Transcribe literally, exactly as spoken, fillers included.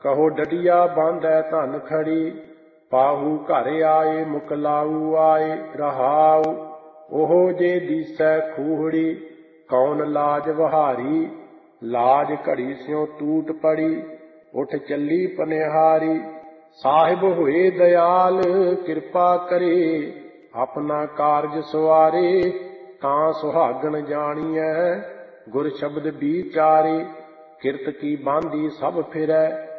ਕਹੋ ਡਡਿਆ ਬਾਂਧੈ ਧਨ ਖੜੀ, ਪਾਹੂ ਘਰ ਆਏ ਮੁਕਲਾਊ ਆਏ। ਰਹਾਉ ਉਹ ਜੇ ਦੀਸੈ ਖੂਹੜੀ, ਕੌਣ ਲਾਜ ਵਹਾਰੀ। ਲਾਜ ਘੜੀ ਸਿਉ ਟੂਟ ਪੜੀ, ਉਠ ਚੱਲੀ ਪਨਿਹਾਰੀ। ਸਾਹਿਬ ਹੋਏ ਦਇਆਲ ਕਿਰਪਾ ਕਰੇ, ਆਪਣਾ ਕਾਰਜ ਸਵਾਰੇ। ਤਾਂ ਸੁਹਾਗਣ ਜਾਣੀਐ ਗੁਰ ਸ਼ਬਦ ਵੀਚਾਰੇ, ਕਿਰਤ ਕੀ ਬਾਂਧੀ ਸਭ ਫਿਰੈ,